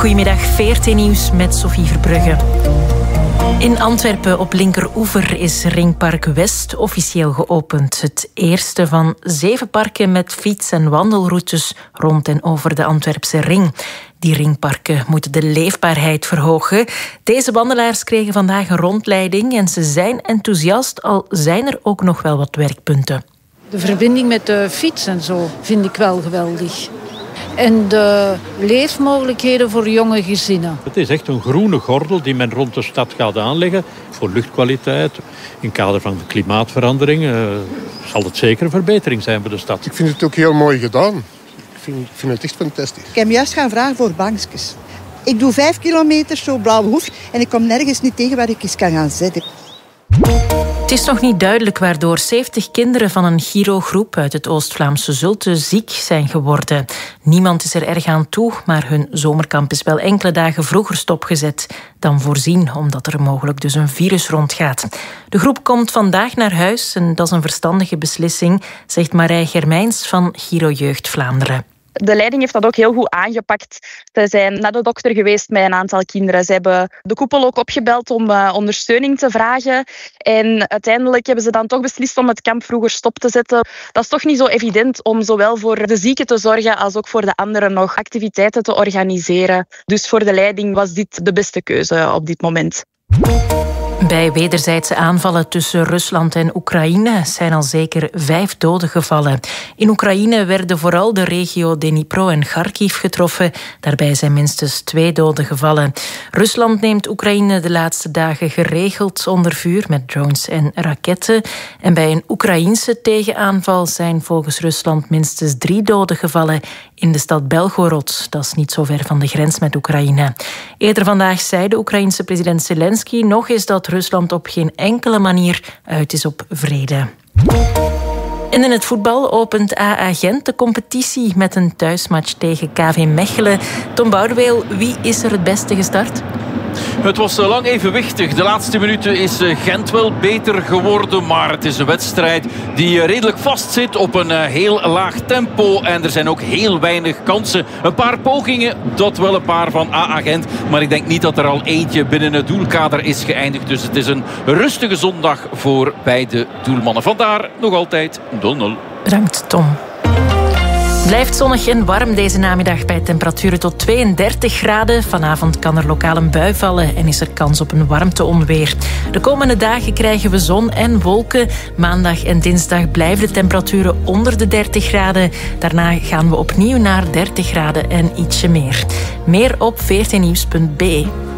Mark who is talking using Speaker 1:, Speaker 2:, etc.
Speaker 1: Goedemiddag, VRT Nieuws met Sophie Verbrugge. In Antwerpen op linkeroever is Ringpark West officieel geopend. Het eerste van 7 parken met fiets- en wandelroutes rond en over de Antwerpse ring. Die ringparken moeten de leefbaarheid verhogen. Deze wandelaars kregen vandaag een rondleiding en ze zijn enthousiast, al zijn er ook nog wel wat werkpunten.
Speaker 2: De verbinding met de fiets en zo vind ik wel geweldig. En de leefmogelijkheden voor jonge gezinnen.
Speaker 3: Het is echt een groene gordel die men rond de stad gaat aanleggen. Voor luchtkwaliteit. In het kader van de klimaatverandering zal het zeker een verbetering zijn voor de stad.
Speaker 4: Ik vind het ook heel mooi gedaan. Ik vind het echt fantastisch.
Speaker 5: Ik heb juist gaan vragen voor bankjes. Ik doe 5 kilometer zo blauwe hoef en ik kom nergens niet tegen waar ik eens kan gaan zitten.
Speaker 1: Het is nog niet duidelijk waardoor 70 kinderen van een Giro-groep uit het Oost-Vlaamse Zulte ziek zijn geworden. Niemand is er erg aan toe, maar hun zomerkamp is wel enkele dagen vroeger stopgezet dan voorzien, omdat er mogelijk dus een virus rondgaat. De groep komt vandaag naar huis en dat is een verstandige beslissing, zegt Marij Germijns van Giro Jeugd Vlaanderen.
Speaker 6: De leiding heeft dat ook heel goed aangepakt. Ze zijn naar de dokter geweest met een aantal kinderen. Ze hebben de koepel ook opgebeld om ondersteuning te vragen. En uiteindelijk hebben ze dan toch beslist om het kamp vroeger stop te zetten. Dat is toch niet zo evident om zowel voor de zieken te zorgen als ook voor de anderen nog activiteiten te organiseren. Dus voor de leiding was dit de beste keuze op dit moment.
Speaker 1: Bij wederzijdse aanvallen tussen Rusland en Oekraïne zijn al zeker 5 doden gevallen. In Oekraïne werden vooral de regio Dnipro en Kharkiv getroffen. Daarbij zijn minstens 2 doden gevallen. Rusland neemt Oekraïne de laatste dagen geregeld onder vuur met drones en raketten. En bij een Oekraïense tegenaanval zijn volgens Rusland minstens 3 doden gevallen in de stad Belgorod. Dat is niet zo ver van de grens met Oekraïne. Eerder vandaag zei de Oekraïense president Zelensky nog eens dat Rusland op geen enkele manier uit is op vrede. En in het voetbal opent AA Gent de competitie met een thuismatch tegen KV Mechelen. Tom Boudeweil, wie is er het beste gestart?
Speaker 7: Het was lang evenwichtig. De laatste minuten is Gent wel beter geworden. Maar het is een wedstrijd die redelijk vastzit op een heel laag tempo. En er zijn ook heel weinig kansen. Een paar pogingen, dat wel een paar van AA Gent. Maar ik denk niet dat er al eentje binnen het doelkader is geëindigd. Dus het is een rustige zondag voor beide doelmannen. Vandaar nog altijd 0-0.
Speaker 1: Bedankt, Tom. Blijft zonnig en warm deze namiddag bij temperaturen tot 32 graden. Vanavond kan er lokaal een bui vallen en is er kans op een warmteonweer. De komende dagen krijgen we zon en wolken. Maandag en dinsdag blijven de temperaturen onder de 30 graden. Daarna gaan we opnieuw naar 30 graden en ietsje meer. Meer op vrtnieuws.be.